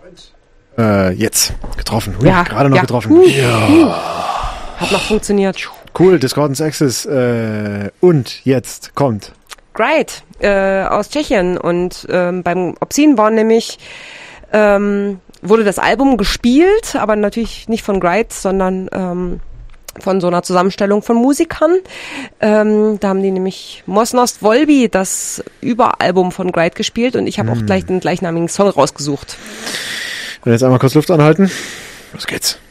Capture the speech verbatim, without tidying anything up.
Äh, jetzt. Getroffen. Hui, Ja, gerade noch ja. getroffen. Uh, ja. uh. Hat noch funktioniert. Cool, Discordance Access. Äh, und jetzt kommt. Great, äh, aus Tschechien. Und ähm, beim Obscene war nämlich, ähm, wurde das Album gespielt, aber natürlich nicht von Great, sondern ähm, von so einer Zusammenstellung von Musikern. Ähm, da haben die nämlich Mosnost Volby, das Überalbum von Great, gespielt und ich habe mm. auch gleich den gleichnamigen Song rausgesucht. Und jetzt einmal kurz Luft anhalten. Los geht's.